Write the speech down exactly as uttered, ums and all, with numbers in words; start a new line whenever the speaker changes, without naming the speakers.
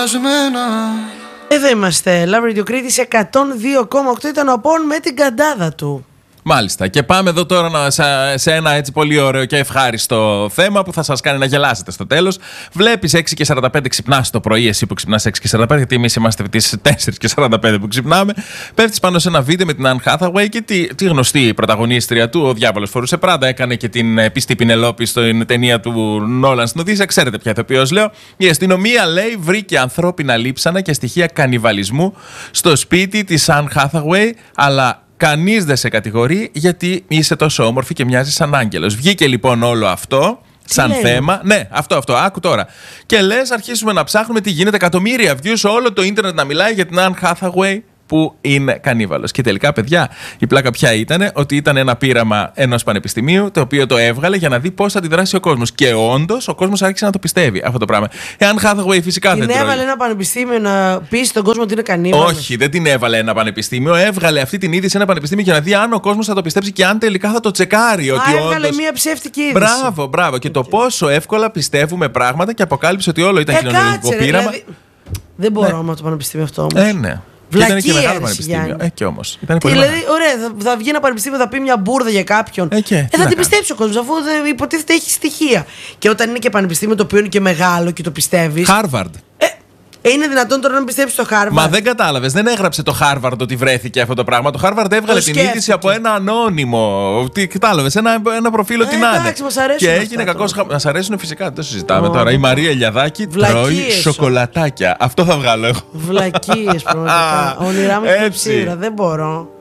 λανθασμένα.
Εδώ είμαστε, Love Radio Κρήτης εκατόν δύο κόμμα οκτώ. Ήταν ο Πον με την καντάδα του.
Μάλιστα. Και πάμε εδώ τώρα σε ένα έτσι πολύ ωραίο και ευχάριστο θέμα που θα σας κάνει να γελάσετε στο τέλος. Βλέπεις έξι και σαράντα πέντε, ξυπνάς το πρωί, εσύ που ξυπνάς έξι και σαράντα πέντε, γιατί εμείς είμαστε τις τέσσερις και σαράντα πέντε που ξυπνάμε. Πέφτεις πάνω σε ένα βίντεο με την Anne Hathaway και τη, τη γνωστή πρωταγωνίστρια του, ο Διάβολος Φορούσε Πράτα. Έκανε και την πιστή Πινελόπη στην ταινία του Νόλαν στην Οδύσσεια. Ξέρετε ποια ηθοποιός λέω. Η αστυνομία, λέει, βρήκε ανθρώπινα λείψανα και στοιχεία κανιβαλισμού στο σπίτι της Anne Hathaway, αλλά κανείς δεν σε κατηγορεί γιατί είσαι τόσο όμορφη και μοιάζεις σαν άγγελος. Βγήκε λοιπόν όλο αυτό σαν
λέει?
θέμα. Ναι, αυτό, αυτό. Άκου τώρα. Και λες, αρχίσουμε να ψάχνουμε τι γίνεται. Εκατομμύρια views, όλο το ίντερνετ να μιλάει για την Anne Hathaway που είναι κανίβαλος. Και τελικά, παιδιά, η πλάκα ποια ήταν? Ότι ήταν ένα πείραμα ενός πανεπιστημίου, το οποίο το έβγαλε για να δει πώς θα αντιδράσει ο κόσμος. Και όντως ο κόσμος άρχισε να το πιστεύει αυτό το πράγμα. Εάν Hathaway φυσικά
την
δεν τρώει.
Την έβαλε ένα πανεπιστήμιο να πει στον κόσμο ότι είναι κανίβαλος?
Όχι, δεν την έβαλε ένα πανεπιστήμιο. Έβγαλε αυτή την είδηση σε ένα πανεπιστήμιο για να δει αν ο κόσμος θα το πιστέψει και αν τελικά θα το τσεκάρει.
Α,
ότι
έβγαλε
όντως...
μια ψεύτικη είδηση.
Μπράβο, μπράβο. Και okay. το πόσο εύκολα πιστεύουμε πράγματα και αποκάλυψε ότι όλο ήταν
ε,
κοινωνικό
κάτσε,
πείραμα.
Δηλαδή... Δεν μπορώ
ναι.
με το πανεπιστήμιο αυτό όμως.
Ε, ναι.
Βλακία,
ήταν και μεγάλο
ρε,
πανεπιστήμιο. Ε, και όμως. Ήταν
και
πολύ
δηλαδή,
μεγάλο.
ωραία, θα, θα βγει ένα πανεπιστήμιο, θα πει μια μπουρδα για κάποιον.
Ε, και,
ε, θα την πιστέψει ο κόσμος, αφού δε, υποτίθεται έχει στοιχεία. Και όταν είναι και πανεπιστήμιο το οποίο είναι και μεγάλο και το πιστεύεις.
Harvard.
Ε, είναι δυνατόν τώρα να πιστέψει το Harvard?
Μα δεν κατάλαβες, δεν έγραψε το Harvard ότι βρέθηκε αυτό το πράγμα. Το Harvard έβγαλε την είδηση από ένα ανώνυμο. Τι κατάλαβες, ένα, ένα προφίλ ότι
ε,
να είναι.
Εντάξει, μας αρέσουν
και
αυτά,
έγινε κακός.
τώρα.
Μας αρέσουν φυσικά, δεν το συζητάμε
Oh.
τώρα. Η Μαρία Ελιαδάκη τρώει σοκολατάκια. Αυτό θα βγάλω εγώ.
Βλακίες, πραγματικά. Ονειρά με ψήρα, δεν μπορώ.